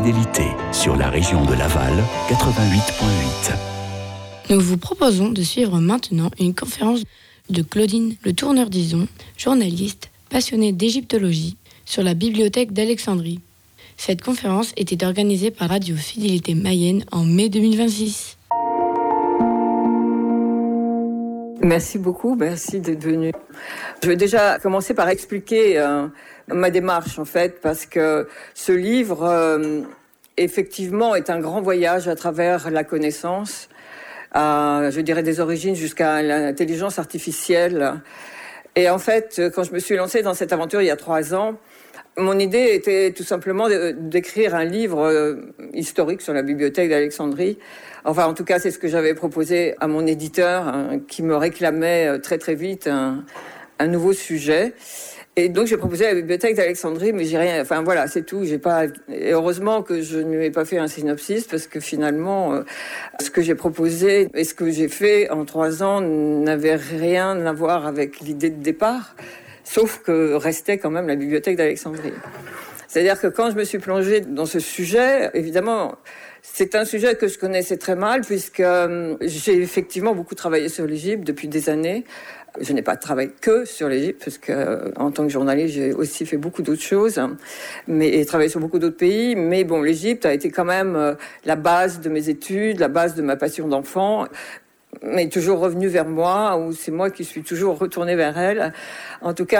fidélité sur la région de Laval, 88.8. Nous vous proposons de suivre maintenant une conférence de Claudine Le Tourneur d'Ison, journaliste passionnée d'égyptologie, sur la bibliothèque d'Alexandrie. Cette conférence était organisée par Radio Fidélité Mayenne en mai 2026. Merci beaucoup, merci d'être venu. Je vais déjà commencer par expliquer ma démarche en fait, parce que ce livre, effectivement, est un grand voyage à travers la connaissance, je dirais des origines jusqu'à l'intelligence artificielle. Et en fait, quand je me suis lancée dans cette aventure il y a 3 ans, mon idée était tout simplement d'écrire un livre historique sur la bibliothèque d'Alexandrie. Enfin, en tout cas, c'est ce que j'avais proposé à mon éditeur, qui me réclamait très très vite un nouveau sujet. Et donc, j'ai proposé la bibliothèque d'Alexandrie, mais j'ai rien. Enfin voilà, c'est tout. Et heureusement que je ne lui ai pas fait un synopsis, parce que finalement, ce que j'ai proposé et ce que j'ai fait en 3 ans n'avait rien à voir avec l'idée de départ. Sauf que restait quand même la bibliothèque d'Alexandrie. C'est-à-dire que quand je me suis plongée dans ce sujet, évidemment, c'est un sujet que je connaissais très mal, puisque j'ai effectivement beaucoup travaillé sur l'Égypte depuis des années. Je n'ai pas travaillé que sur l'Égypte, parce que en tant que journaliste, j'ai aussi fait beaucoup d'autres choses, et travaillé sur beaucoup d'autres pays. Mais bon, l'Égypte a été quand même la base de mes études, la base de ma passion d'enfant, mais toujours revenue vers moi, ou c'est moi qui suis toujours retournée vers elle. En tout cas,